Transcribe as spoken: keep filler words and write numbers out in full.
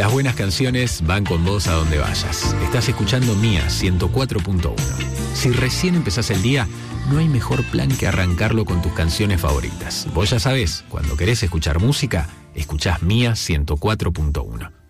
Las buenas canciones van con vos a donde vayas. Estás escuchando Mía ciento cuatro punto uno. Si recién empezás el día, no hay mejor plan que arrancarlo con tus canciones favoritas. Vos ya sabés, cuando querés escuchar música, escuchás Mía ciento cuatro punto uno.